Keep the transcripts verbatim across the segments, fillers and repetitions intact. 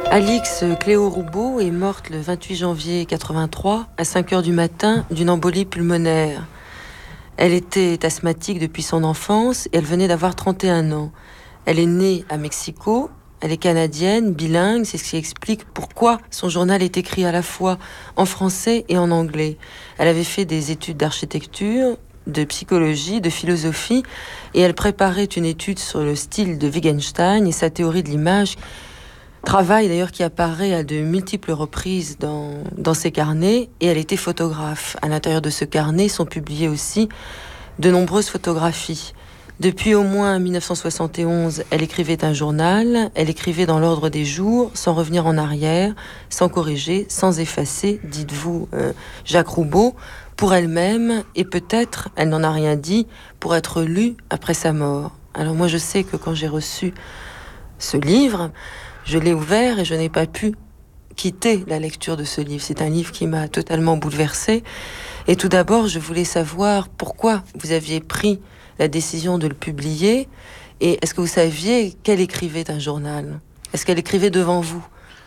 Alix Cléo Roubaud est morte le vingt-huit janvier quatre-vingt-trois à cinq heures du matin d'une embolie pulmonaire. Elle était asthmatique depuis son enfance et elle venait d'avoir trente et un ans. Elle est née à Mexico, elle est canadienne, bilingue, c'est ce qui explique pourquoi son journal est écrit à la fois en français et en anglais. Elle avait fait des études d'architecture, de psychologie, de philosophie et elle préparait une étude sur le style de Wittgenstein et sa théorie de l'image. Travail d'ailleurs qui apparaît à de multiples reprises dans, dans ses carnets, et elle était photographe. À l'intérieur de ce carnet sont publiées aussi de nombreuses photographies. Depuis au moins dix-neuf cent soixante et onze, elle écrivait un journal, elle écrivait dans l'ordre des jours, sans revenir en arrière, sans corriger, sans effacer, dites-vous euh, Jacques Roubaud, pour elle-même, et peut-être, elle n'en a rien dit, pour être lue après sa mort. Alors moi je sais que quand j'ai reçu ce livre, je l'ai ouvert et je n'ai pas pu quitter la lecture de ce livre. C'est un livre qui m'a totalement bouleversée. Et tout d'abord, je voulais savoir pourquoi vous aviez pris la décision de le publier. Et est-ce que vous saviez qu'elle écrivait un journal ? Est-ce qu'elle écrivait devant vous ?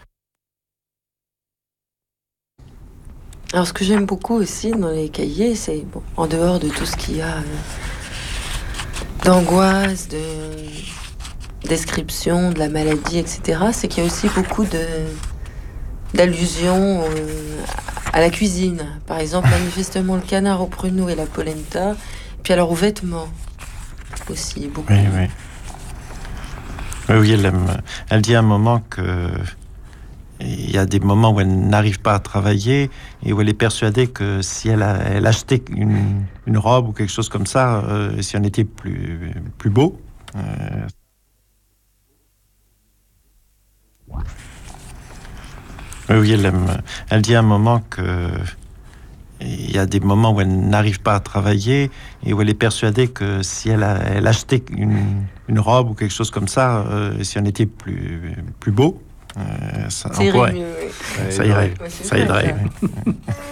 Alors, ce que j'aime beaucoup aussi dans les cahiers, c'est, bon, en dehors de tout ce qu'il y a euh, d'angoisse, de... description de la maladie, et cetera, c'est qu'il y a aussi beaucoup de, d'allusions euh, à la cuisine. Par exemple, manifestement, le canard au pruneau et la polenta. Puis alors, aux vêtements aussi, beaucoup. Oui, oui. Oui, oui, elle aime. Elle dit à un moment que il y a des moments où elle n'arrive pas à travailler et où elle est persuadée que si elle, a, elle achetait une, une robe ou quelque chose comme ça, euh, si on était plus, plus beau, euh, Oui, oui, elle aime. Elle dit à un moment que il y a des moments où elle n'arrive pas à travailler et où elle est persuadée que si elle, a, elle achetait une, une robe ou quelque chose comme ça, euh, si on était plus, plus beau, euh, ça, ça irait pourrait, mieux. Oui. ça irait, Ouais, ça aiderait. Oui.